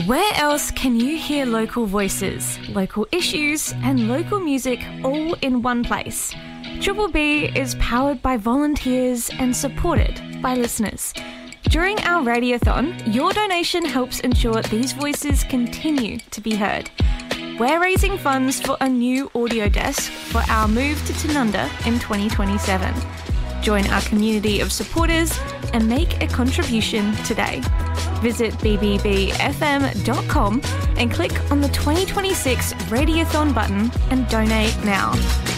Where else can you hear local voices, local issues, and local music all in one place? Triple B is powered by volunteers and supported by listeners. During our radiothon, your donation helps ensure these voices continue to be heard. We're raising funds for a new audio desk for our move to Tanunda in 2027. Join our community of supporters and make a contribution today. Visit bbbfm.com and click on the 2026 Radiothon button and donate now.